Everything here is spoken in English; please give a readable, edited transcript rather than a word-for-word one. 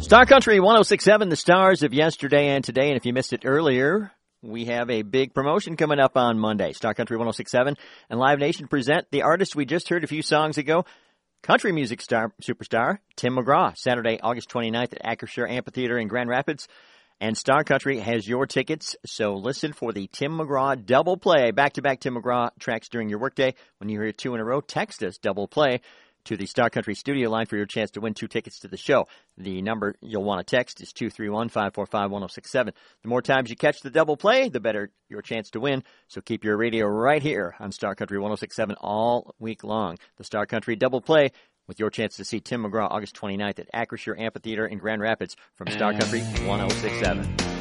Star Country 106.7, the stars of yesterday and today. And if you missed it earlier, we have a big promotion coming up on Monday. Star Country 106.7 and Live Nation present the artist we just heard a few songs ago, country music superstar Tim McGraw, Saturday, August 29th at Acrisure Amphitheater in Grand Rapids. And Star Country has your tickets, so listen for the Tim McGraw double play. Back-to-back Tim McGraw tracks during your workday. When you hear two in a row, text us double play to the Star Country studio line for your chance to win 2 tickets to the show. The number you'll want to text is 231-545-1067. The more times you catch the double play, the better your chance to win. So keep your radio right here on Star Country 106.7 all week long. The Star Country double play with your chance to see Tim McGraw August 29th at Acrisure Amphitheater in Grand Rapids from Star Country 106.7.